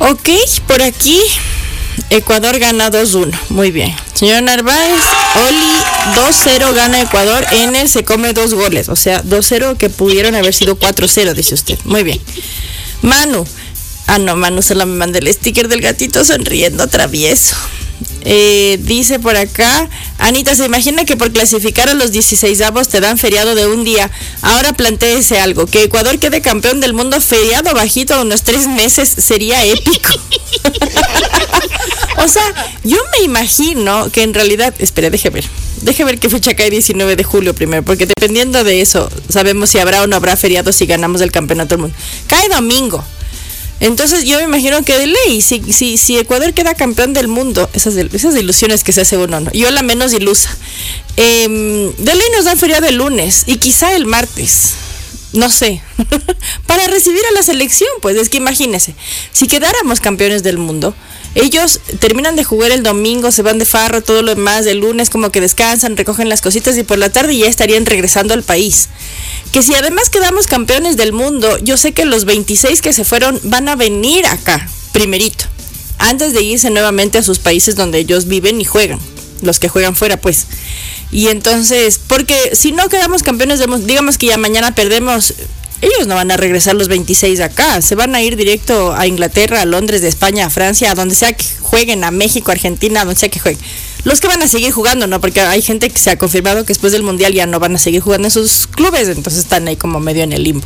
Ok, por aquí Ecuador gana 2-1. Muy bien. Señor Narváez, Oli 2-0 gana Ecuador. Ener se come 2 goles. O sea, 2-0 que pudieron haber sido 4-0, dice usted. Muy bien. Manu. No, Manu solo me manda el sticker del gatito sonriendo travieso. Dice por acá, Anita, ¿se imagina que por clasificar a los 16avos te dan feriado de un día? Ahora plantéese algo, que Ecuador quede campeón del mundo feriado bajito a unos 3 meses sería épico. O sea, yo me imagino que en realidad, espere, deje ver qué fecha cae 19 de julio primero, porque dependiendo de eso sabemos si habrá o no habrá feriado si ganamos el campeonato del mundo. Cae domingo. Entonces yo me imagino que de ley, si Ecuador queda campeón del mundo, esas ilusiones que se hace uno, ¿no? Yo la menos ilusa, de ley nos dan feriado el lunes y quizá el martes, no sé, para recibir a la selección. Pues es que imagínense, si quedáramos campeones del mundo, ellos terminan de jugar el domingo, se van de farra, todo lo demás, el lunes como que descansan, recogen las cositas y por la tarde ya estarían regresando al país. Que si además quedamos campeones del mundo, yo sé que los 26 que se fueron van a venir acá, primerito, antes de irse nuevamente a sus países donde ellos viven y juegan, los que juegan fuera pues. Y entonces, porque si no quedamos campeones del mundo, digamos que ya mañana perdemos, ellos no van a regresar los 26 acá, se van a ir directo a Inglaterra, a Londres, de España, a Francia, a donde sea que jueguen, a México, Argentina, a donde sea que jueguen. Los que van a seguir jugando, ¿no? Porque hay gente que se ha confirmado que después del Mundial ya no van a seguir jugando en sus clubes, entonces están ahí como medio en el limbo.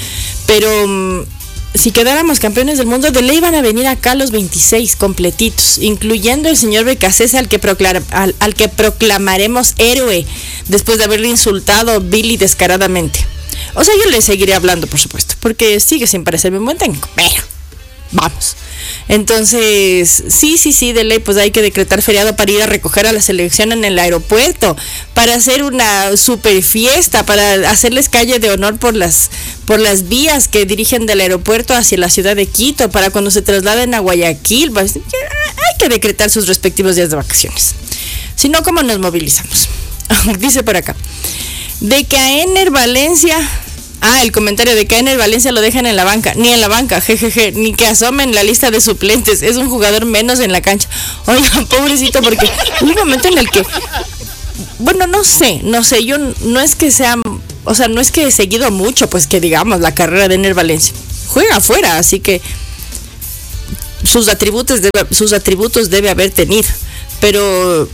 Pero si quedáramos campeones del mundo, de ley van a venir acá los 26 completitos, incluyendo el señor Becasese, al que proclamaremos héroe después de haberle insultado vil y descaradamente. O sea, yo le seguiré hablando, por supuesto, porque sigue sin parecerme un buen técnico, pero vamos. Entonces, sí, de ley, pues hay que decretar feriado para ir a recoger a la selección en el aeropuerto, para hacer una super fiesta, para hacerles calle de honor por las vías que dirigen del aeropuerto hacia la ciudad de Quito, para cuando se trasladen a Guayaquil, pues, hay que decretar sus respectivos días de vacaciones. Si no, ¿cómo nos movilizamos? Dice por acá, de que a Ener Valencia... el comentario de que Ener Valencia lo dejan en la banca. Ni en la banca, jejeje, ni que asomen la lista de suplentes. Es un jugador menos en la cancha. Oigan, pobrecito, porque hubo un momento en el que... Bueno, no sé, yo no es que sea... O sea, no es que he seguido mucho, pues que digamos, la carrera de Ener Valencia. Juega afuera, así que sus atributos debe haber tenido. Pero...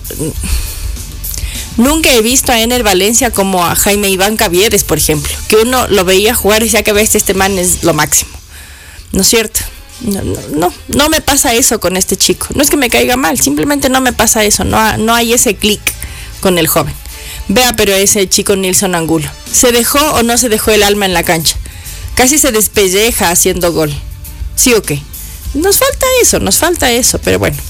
Nunca he visto a Ener Valencia como a Jaime Iván Caviedes, por ejemplo, que uno lo veía jugar y decía que este man es lo máximo. ¿No es cierto? No me pasa eso con este chico. No es que me caiga mal, simplemente no me pasa eso. No hay ese clic con el joven. Vea, pero ese chico Nilson Angulo, ¿se dejó o no se dejó el alma en la cancha? Casi se despelleja haciendo gol. ¿Sí o qué? Nos falta eso, pero bueno.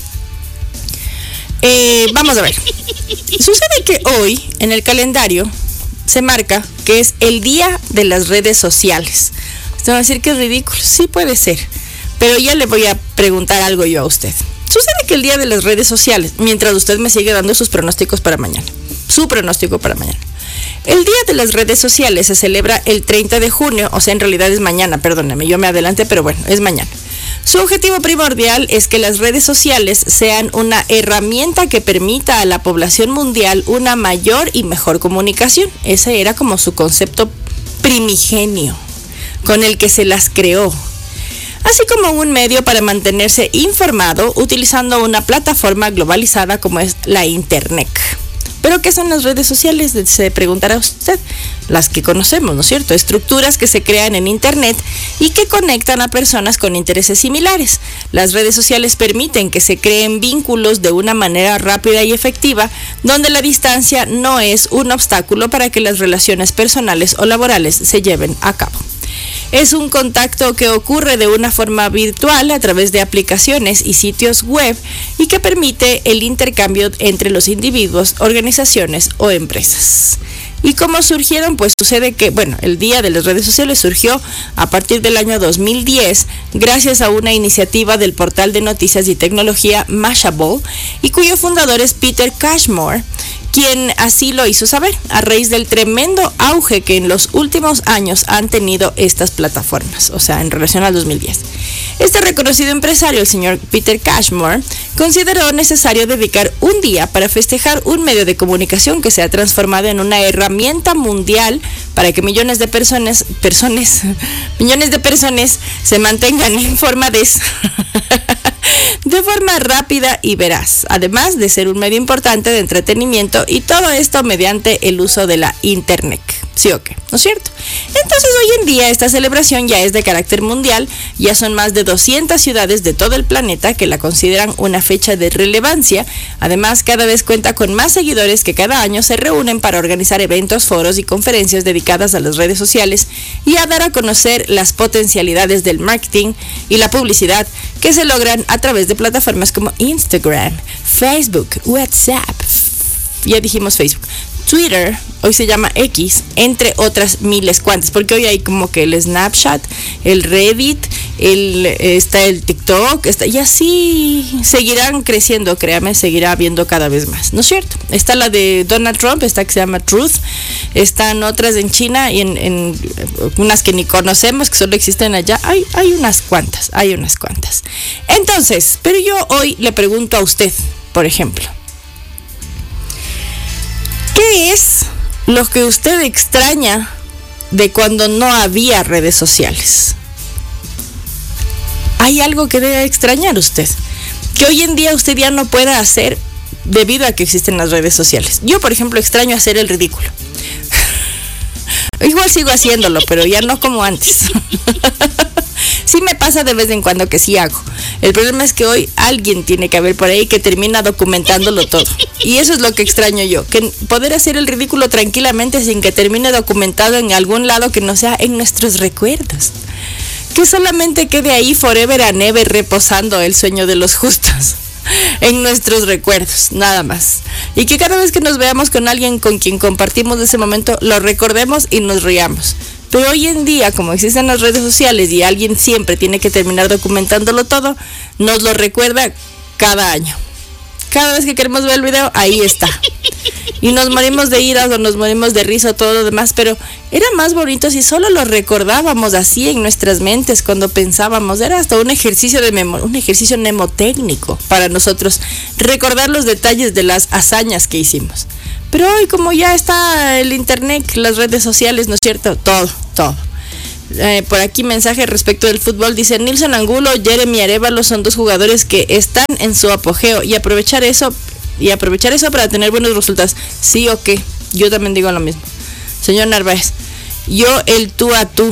Vamos a ver. Sucede que hoy en el calendario se marca que es el día de las redes sociales. Usted va a decir que es ridículo. Sí, puede ser, pero ya le voy a preguntar algo yo a usted. Sucede que el día de las redes sociales, mientras usted me sigue dando sus pronósticos para mañana, su pronóstico para mañana, el día de las redes sociales se celebra el 30 de junio, o sea, en realidad es mañana, perdóneme, yo me adelanté, pero bueno, es mañana. Su objetivo primordial es que las redes sociales sean una herramienta que permita a la población mundial una mayor y mejor comunicación. Ese era como su concepto primigenio, con el que se las creó. Así como un medio para mantenerse informado utilizando una plataforma globalizada como es la Internet. ¿Pero qué son las redes sociales? Se preguntará usted. Las que conocemos, ¿no es cierto? Estructuras que se crean en Internet y que conectan a personas con intereses similares. Las redes sociales permiten que se creen vínculos de una manera rápida y efectiva, donde la distancia no es un obstáculo para que las relaciones personales o laborales se lleven a cabo. Es un contacto que ocurre de una forma virtual a través de aplicaciones y sitios web y que permite el intercambio entre los individuos, organizaciones o empresas. ¿Y cómo surgieron? Pues sucede que, el Día de las Redes Sociales surgió a partir del año 2010 gracias a una iniciativa del portal de noticias y tecnología Mashable y cuyo fundador es Peter Cashmore, quien así lo hizo saber a raíz del tremendo auge que en los últimos años han tenido estas plataformas, o sea, en relación al 2010. Este reconocido empresario, el señor Peter Cashmore, consideró necesario dedicar un día para festejar un medio de comunicación que se ha transformado en una herramienta mundial para que millones de personas se mantengan informadas de forma rápida y veraz, además de ser un medio importante de entretenimiento, y todo esto mediante el uso de la internet. ¿Sí o qué? ¿No es cierto? Entonces hoy en día esta celebración ya es de carácter mundial, ya son más de 200 ciudades de todo el planeta que la consideran una fecha de relevancia. Además, cada vez cuenta con más seguidores que cada año se reúnen para organizar eventos, foros y conferencias dedicadas a las redes sociales y a dar a conocer las potencialidades del marketing y la publicidad que se logran a través de plataformas como Instagram, Facebook, WhatsApp, ya dijimos Facebook, Twitter, hoy se llama X, entre otras miles cuantas, porque hoy hay como que el Snapchat, el Reddit, está el TikTok, y así seguirán creciendo, créame, seguirá habiendo cada vez más, ¿no es cierto? Está la de Donald Trump, esta que se llama Truth, están otras en China y en unas que ni conocemos, que solo existen allá, hay unas cuantas. Entonces, pero yo hoy le pregunto a usted, por ejemplo, ¿qué es lo que usted extraña de cuando no había redes sociales? ¿Hay algo que debe extrañar usted? Que hoy en día usted ya no pueda hacer debido a que existen las redes sociales. Yo, por ejemplo, extraño hacer el ridículo. Igual sigo haciéndolo, pero ya no como antes. Sí me pasa de vez en cuando que sí hago. El problema es que hoy alguien tiene que haber por ahí que termina documentándolo todo. Y eso es lo que extraño yo, que poder hacer el ridículo tranquilamente sin que termine documentado en algún lado que no sea en nuestros recuerdos. Que solamente quede ahí forever and ever reposando el sueño de los justos en nuestros recuerdos, nada más. Y que cada vez que nos veamos con alguien con quien compartimos ese momento, lo recordemos y nos riamos. Pero hoy en día, como existen las redes sociales y alguien siempre tiene que terminar documentándolo todo, nos lo recuerda cada año. Cada vez que queremos ver el video, ahí está. Y nos morimos de iras o nos morimos de risa o todo lo demás, pero era más bonito si solo lo recordábamos así en nuestras mentes cuando pensábamos. Era hasta un ejercicio de memoria, un ejercicio mnemotécnico para nosotros, recordar los detalles de las hazañas que hicimos. Pero hoy, como ya está el internet, las redes sociales, ¿no es cierto? Todo. Por aquí mensaje respecto del fútbol, dice Nilson Angulo, Jeremy Arévalo son dos jugadores que están en su apogeo y aprovechar eso para tener buenos resultados. Sí o qué, yo también digo lo mismo. Señor Narváez, yo el tú a tú.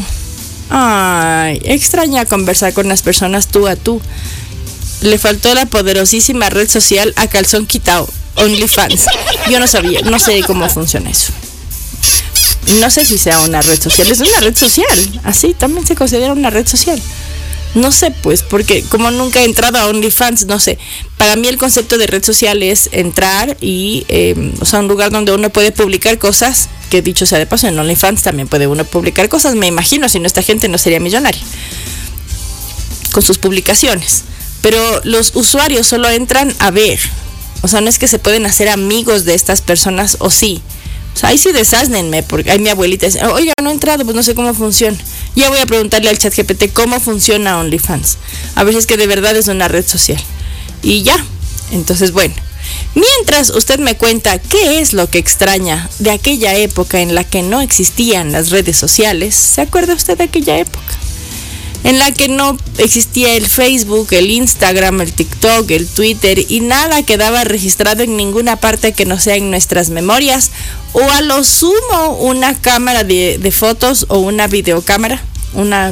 Ay, extraña conversar con las personas tú a tú. Le faltó la poderosísima red social a calzón quitado, OnlyFans. Yo no sabía, no sé cómo funciona eso. No sé si sea una red social, es una red social, así también se considera una red social. No sé, pues, porque como nunca he entrado a OnlyFans, no sé. Para mí el concepto de red social es entrar y, un lugar donde uno puede publicar cosas, que dicho sea de paso, en OnlyFans también puede uno publicar cosas, me imagino, si no esta gente no sería millonaria con sus publicaciones. Pero los usuarios solo entran a ver, no es que se pueden hacer amigos de estas personas, o sí. Ahí sí desásnenme, porque ahí mi abuelita dice, oiga, no he entrado, pues no sé cómo funciona. Ya voy a preguntarle al ChatGPT cómo funciona OnlyFans. A ver si es que de verdad es una red social. Y ya, entonces bueno. Mientras usted me cuenta qué es lo que extraña de aquella época en la que no existían las redes sociales, ¿se acuerda usted de aquella época? En la que no existía el Facebook, el Instagram, el TikTok, el Twitter y nada quedaba registrado en ninguna parte que no sea en nuestras memorias o a lo sumo una cámara de fotos o una videocámara, una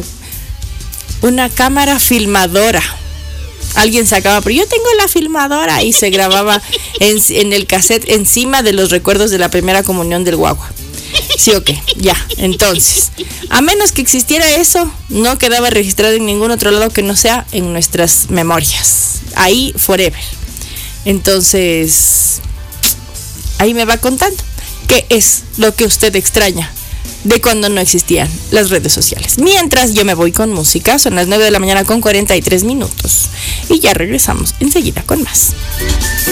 cámara filmadora. Alguien sacaba, pero yo tengo la filmadora y se grababa en el cassette encima de los recuerdos de la primera comunión del guagua. Sí o qué, ya, entonces, a menos que existiera eso, no quedaba registrado en ningún otro lado que no sea en nuestras memorias, ahí forever. Entonces, ahí me va contando qué es lo que usted extraña de cuando no existían las redes sociales. Mientras yo me voy con música, son las 9 de la mañana con 43 minutos y ya regresamos enseguida con más.